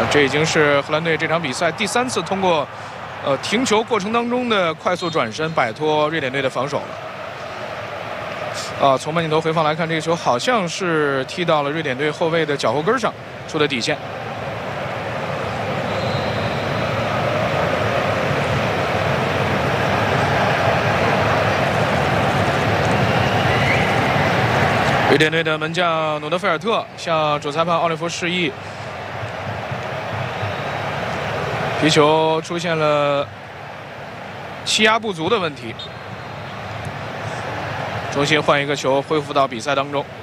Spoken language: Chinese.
这已经是荷兰队这场比赛第3次通过停球过程当中的快速转身摆脱瑞典队的防守了。从慢镜头回放来看，这个球好像是踢到了瑞典队后卫的脚后跟上，出的底线。瑞典队的门将努德菲尔特向主裁判奥利弗示意，皮球出现了气压不足的问题，重新换一个球，恢复到比赛当中。